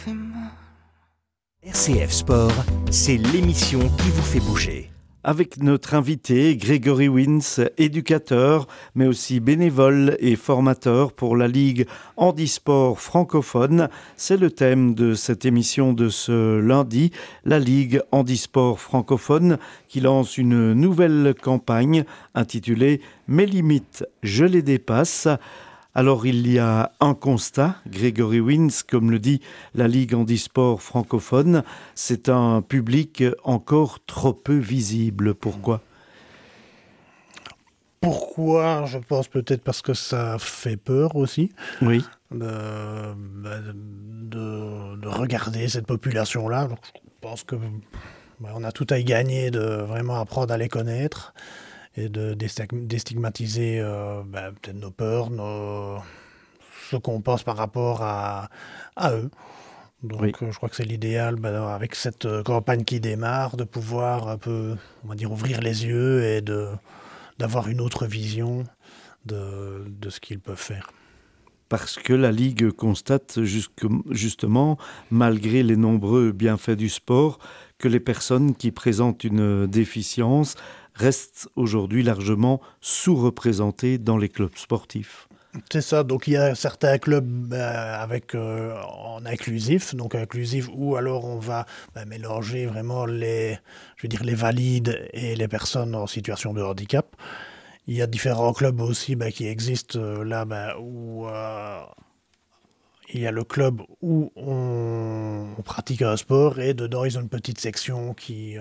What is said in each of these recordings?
RCF Sport, c'est l'émission qui vous fait bouger. Avec notre invité, Grégory Wins, éducateur, mais aussi bénévole et formateur pour la Ligue Handisport francophone. C'est le thème de cette émission de ce lundi, la Ligue Handisport francophone qui lance une nouvelle campagne intitulée « Mes limites, je les dépasse ». Alors il y a un constat, Grégory Wins, comme le dit la Ligue Handisport francophone, c'est un public encore trop peu visible. Pourquoi ? Pourquoi ? Je pense peut-être parce que ça fait peur aussi. Oui. De regarder cette population-là. Donc, je pense que on a tout à y gagner de vraiment apprendre à les connaître et de déstigmatiser peut-être nos peurs, ce qu'on pense par rapport à eux. Donc Oui. je crois que c'est l'idéal, avec cette campagne qui démarre, de pouvoir un peu, on va dire, ouvrir les yeux et d'avoir une autre vision de ce qu'ils peuvent faire. Parce que la Ligue constate justement, malgré les nombreux bienfaits du sport, que les personnes qui présentent une déficience restent aujourd'hui largement sous-représentées dans les clubs sportifs. C'est ça, donc il y a certains clubs en inclusif, donc inclusif où alors on va mélanger vraiment les valides et les personnes en situation de handicap. Il y a différents clubs aussi qui existent où il y a le club où on pratique un sport et dedans ils ont une petite section qui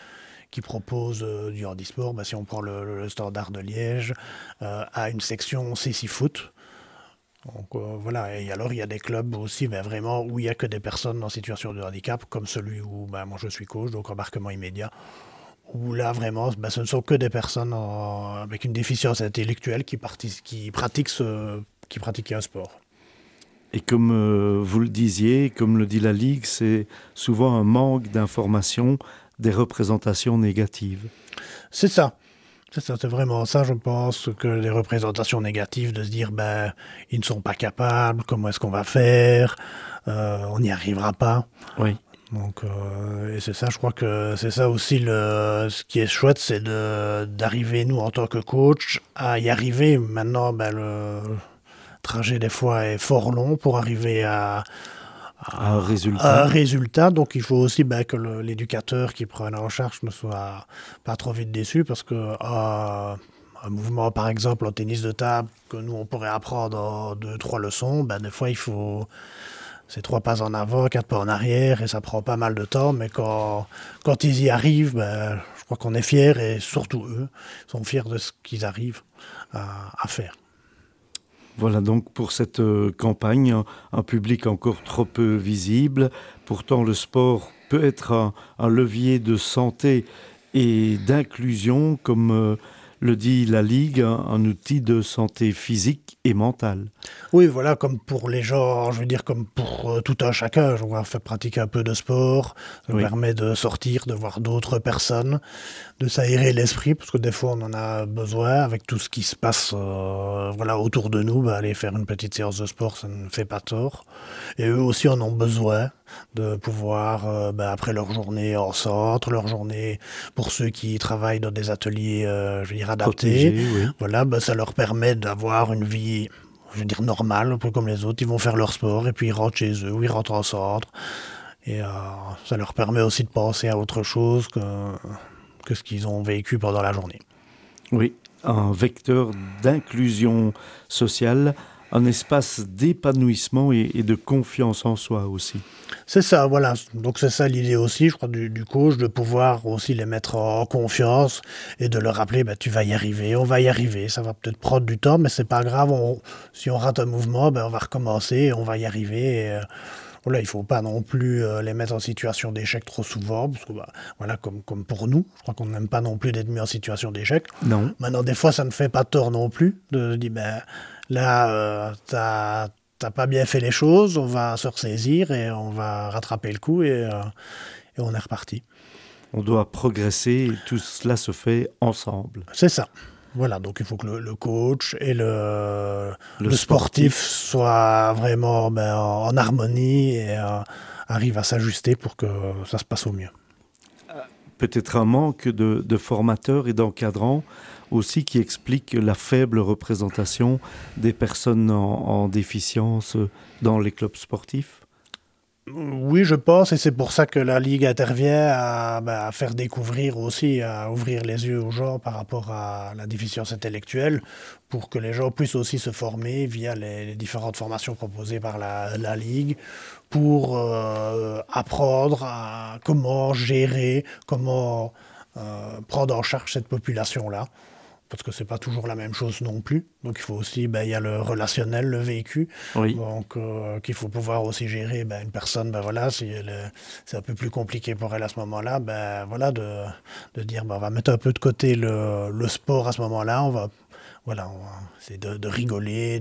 propose du handisport. Si on prend le Standard de Liège, a une section CC-Foot. Donc voilà, et alors il y a des clubs aussi vraiment où il n'y a que des personnes en situation de handicap, comme celui où moi je suis coach, donc embarquement immédiat, où là vraiment ce ne sont que des personnes avec une déficience intellectuelle qui pratiquent un sport. Et comme vous le disiez, comme le dit la Ligue, c'est souvent un manque d'information, des représentations négatives. C'est ça, c'est vraiment ça, je pense, que les représentations négatives, de se dire ils ne sont pas capables, comment est-ce qu'on va faire, on n'y arrivera pas. Oui. Donc, et c'est ça, je crois que c'est ça aussi, ce qui est chouette, c'est d'arriver, nous, en tant que coach, à y arriver. Maintenant, le trajet, des fois, est fort long pour arriver à un résultat. Donc il faut aussi que l'éducateur qui prenne en charge ne soit pas trop vite déçu, parce que un mouvement par exemple en tennis de table que nous on pourrait apprendre en 2-3 leçons, des fois il faut c'est 3 pas en avant, 4 pas en arrière, et ça prend pas mal de temps, mais quand ils y arrivent, je crois qu'on est fiers, et surtout eux sont fiers de ce qu'ils arrivent à faire. Voilà donc pour cette campagne, un public encore trop peu visible. Pourtant, le sport peut être un levier de santé et d'inclusion, comme le dit la Ligue, un outil de santé physique et mentale. Oui, voilà, comme pour les gens, comme pour tout un chacun, on va faire pratiquer un peu de sport, ça permet de sortir, de voir d'autres personnes, de s'aérer l'esprit, parce que des fois on en a besoin, avec tout ce qui se passe autour de nous, aller faire une petite séance de sport, ça ne fait pas tort. Et eux aussi en ont besoin de pouvoir, après leur journée en centre, leur journée pour ceux qui travaillent dans des ateliers, adaptés, ça leur permet d'avoir une vie, normale, un peu comme les autres. Ils vont faire leur sport et puis ils rentrent chez eux ou ils rentrent en centre. Et ça leur permet aussi de penser à autre chose que ce qu'ils ont vécu pendant la journée. Oui, un vecteur d'inclusion sociale, un espace d'épanouissement et de confiance en soi aussi. C'est ça, voilà. Donc c'est ça l'idée aussi, je crois, du coach, de pouvoir aussi les mettre en confiance et de leur rappeler, tu vas y arriver, on va y arriver. Ça va peut-être prendre du temps, mais c'est pas grave. Si on rate un mouvement, on va recommencer, on va y arriver. Et, il faut pas non plus les mettre en situation d'échec trop souvent, parce que comme pour nous, je crois qu'on n'aime pas non plus d'être mis en situation d'échec. Non. Maintenant, des fois, ça ne fait pas tort non plus de dire, là, t'as pas bien fait les choses, on va se ressaisir et on va rattraper le coup et on est reparti. On doit progresser et tout cela se fait ensemble. C'est ça. Voilà, donc il faut que le coach et le sportif soient vraiment en harmonie et arrivent à s'ajuster pour que ça se passe au mieux. Peut-être un manque de formateurs et d'encadrants aussi qui explique la faible représentation des personnes en déficience dans les clubs sportifs. Oui, je pense, et c'est pour ça que la Ligue intervient à faire découvrir aussi, à ouvrir les yeux aux gens par rapport à la déficience intellectuelle, pour que les gens puissent aussi se former via les différentes formations proposées par la Ligue, pour apprendre à comment gérer, comment prendre en charge cette population-là. Parce que c'est pas toujours la même chose non plus. Donc il faut aussi, il y a le relationnel, le vécu. Oui. Donc qu'il faut pouvoir aussi gérer une personne, si c'est un peu plus compliqué pour elle à ce moment-là, de dire on va mettre un peu de côté le sport à ce moment-là, on va essayer de rigoler,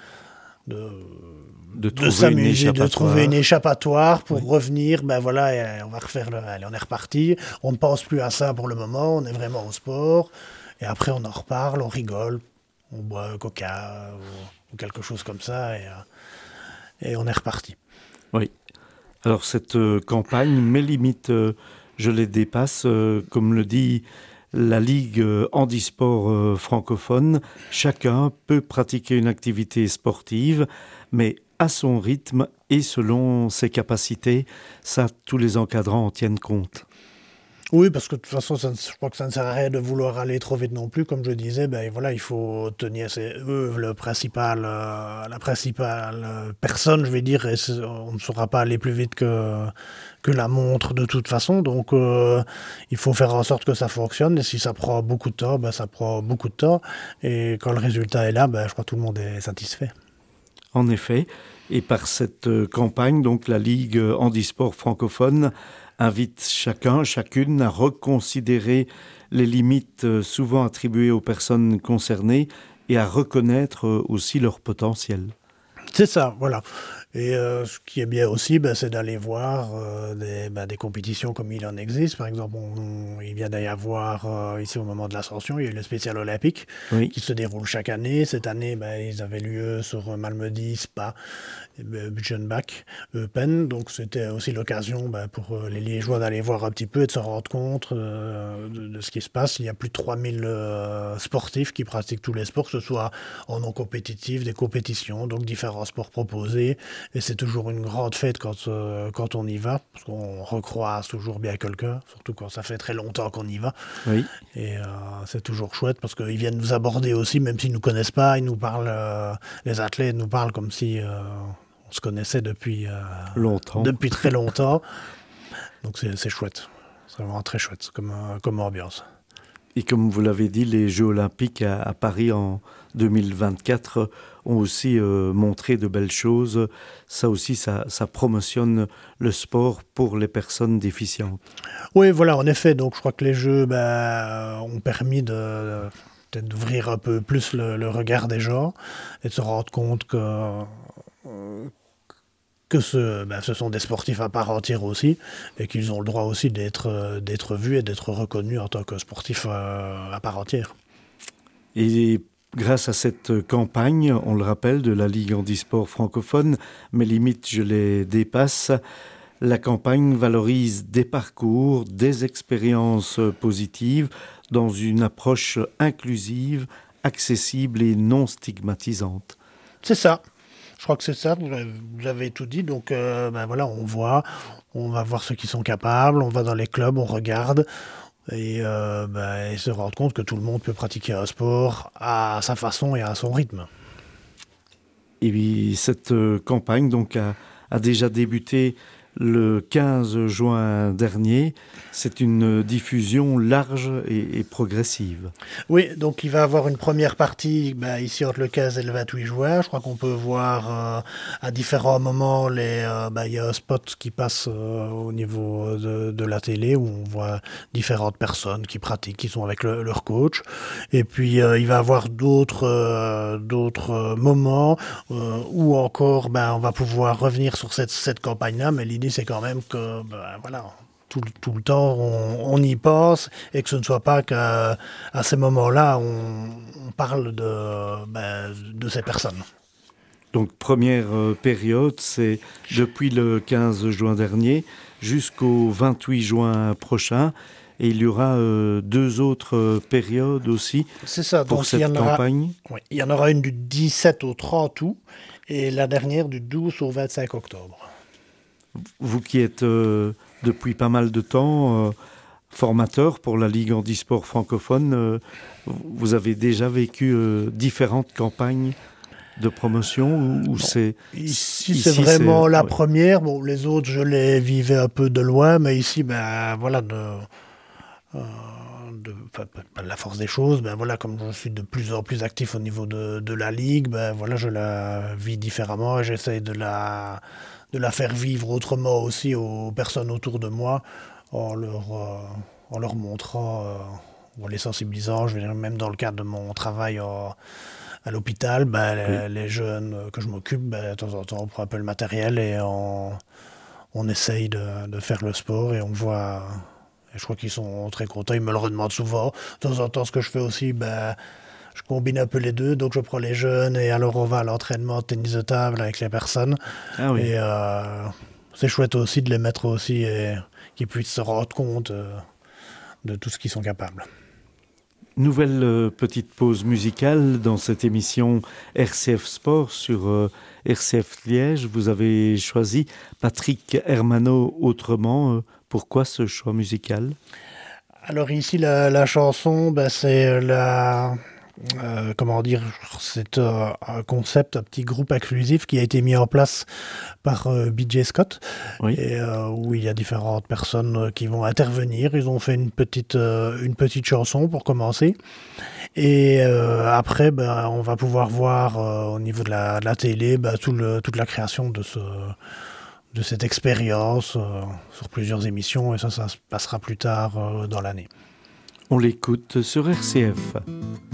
de s'amuser, de trouver une échappatoire pour revenir, et on va refaire allez, on est reparti, on ne pense plus à ça pour le moment, on est vraiment au sport. Et après, on en reparle, on rigole, on boit un coca ou quelque chose comme ça, et on est reparti. Oui. Alors, cette campagne, mes limites, je les dépasse, comme le dit la Ligue handisport francophone. Chacun peut pratiquer une activité sportive, mais à son rythme et selon ses capacités. Ça, tous les encadrants en tiennent compte. Oui, parce que de toute façon, je crois que ça ne sert à rien de vouloir aller trop vite non plus. Comme je disais, il faut tenir, c'est eux la principale personne, je vais dire, et on ne saura pas aller plus vite que la montre de toute façon. Donc, il faut faire en sorte que ça fonctionne. Et si ça prend beaucoup de temps, ça prend beaucoup de temps. Et quand le résultat est là, je crois que tout le monde est satisfait. En effet, et par cette campagne, donc la Ligue handisport francophone invite chacune à reconsidérer les limites souvent attribuées aux personnes concernées et à reconnaître aussi leur potentiel. C'est ça, voilà. Et ce qui est bien aussi, c'est d'aller voir des compétitions comme il en existe. Par exemple, il vient d'y avoir, ici au moment de l'ascension, il y a eu le spécial olympique qui se déroule chaque année. Cette année, ils avaient lieu sur Malmedy, Spa, Buchenbach, Eupen. Donc c'était aussi l'occasion pour les Liégeois d'aller voir un petit peu et de se rendre compte de ce qui se passe. Il y a plus de 3000 sportifs qui pratiquent tous les sports, que ce soit en non compétitif, des compétitions, donc différents sports proposés. Et c'est toujours une grande fête quand on y va, parce qu'on recroise toujours bien quelqu'un, surtout quand ça fait très longtemps qu'on y va. Oui. Et c'est toujours chouette, parce qu'ils viennent nous aborder aussi, même s'ils ne nous connaissent pas, ils nous parlent, les athlètes nous parlent comme si on se connaissait depuis très longtemps. Donc c'est chouette, c'est vraiment très chouette comme ambiance. Et comme vous l'avez dit, les Jeux olympiques à Paris en 2024 ont aussi montré de belles choses. Ça aussi, ça promotionne le sport pour les personnes déficientes. Oui, voilà, en effet. Donc je crois que les Jeux ont permis peut-être d'ouvrir un peu plus le regard des gens et de se rendre compte que ce sont des sportifs à part entière aussi, et qu'ils ont le droit aussi d'être vus et d'être reconnus en tant que sportifs à part entière. Et grâce à cette campagne, on le rappelle, de la Ligue handisport francophone, mes limites, je les dépasse, la campagne valorise des parcours, des expériences positives dans une approche inclusive, accessible et non stigmatisante. C'est ça. Je crois que c'est ça, vous avez tout dit. Donc on va voir ceux qui sont capables, on va dans les clubs, on regarde et se rendre compte que tout le monde peut pratiquer un sport à sa façon et à son rythme. Et puis cette campagne donc a déjà débuté le 15 juin dernier. C'est une diffusion large et progressive. Oui, donc il va y avoir une première partie ici entre le 15 et le 28 juin. Je crois qu'on peut voir à différents moments, il y a un spot qui passe au niveau de la télé où on voit différentes personnes qui pratiquent, qui sont avec leur coach. Et puis il va y avoir d'autres moments où encore on va pouvoir revenir sur cette campagne-là, mais l'idée c'est quand même que tout le temps on y pense et que ce ne soit pas qu'à ces moments-là on parle de ces personnes. Donc première période, c'est depuis le 15 juin dernier jusqu'au 28 juin prochain. Et il y aura 2 autres périodes aussi. C'est ça, pour donc cette campagne. Oui, il y en aura une du 17 au 30 août et la dernière du 12 au 25 octobre. Vous qui êtes depuis pas mal de temps formateur pour la Ligue handisport francophone, vous avez déjà vécu différentes campagnes de promotion ou c'est Ici c'est vraiment la première. Bon, les autres je les vivais un peu de loin, mais ici voilà pas de la force des choses, voilà, comme je suis de plus en plus actif au niveau de la ligue, voilà, je la vis différemment et j'essaye de la faire vivre autrement aussi aux personnes autour de moi en leur montrant, en les sensibilisant. Je veux dire, même dans le cadre de mon travail à l'hôpital, les jeunes que je m'occupe, de temps en temps on prend un peu le matériel et on essaye de faire le sport et on voit. Et je crois qu'ils sont très contents, ils me le redemandent souvent. De temps en temps, ce que je fais aussi, je combine un peu les deux. Donc je prends les jeunes et alors on va à l'entraînement de tennis de table avec les personnes. Ah oui. Et c'est chouette aussi de les mettre aussi et qu'ils puissent se rendre compte de tout ce qu'ils sont capables. Nouvelle petite pause musicale dans cette émission RCF Sport sur RCF Liège. Vous avez choisi Patrick Hermano autrement. Pourquoi ce choix musical ? Alors ici, la chanson, c'est c'est un concept, un petit groupe inclusif qui a été mis en place par BJ Scott, oui. Et où il y a différentes personnes qui vont intervenir. Ils ont fait une petite chanson pour commencer. Et après, on va pouvoir voir au niveau de la télé toute la création de cette expérience sur plusieurs émissions, et ça se passera plus tard dans l'année. On l'écoute sur RCF.